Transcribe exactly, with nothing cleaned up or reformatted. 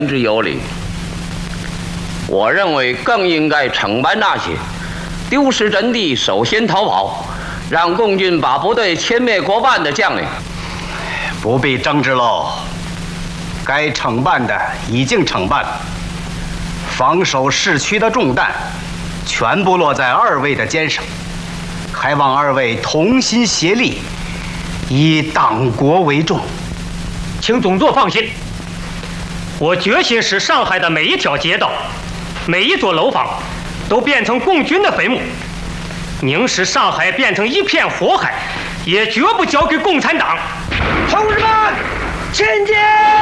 之有理。我认为更应该惩办那些丢失阵地、首先逃跑，让共军把部队歼灭过半的将领。 不必争执喽，该惩办的已经惩办，防守市区的重担全部落在二位的肩上，还望二位同心协力，以党国为重。 请总座放心，我决心使上海的每一条街道、每一座楼房都变成共军的坟墓，宁使上海变成一片火海，也绝不交给共产党。 同志们，前进！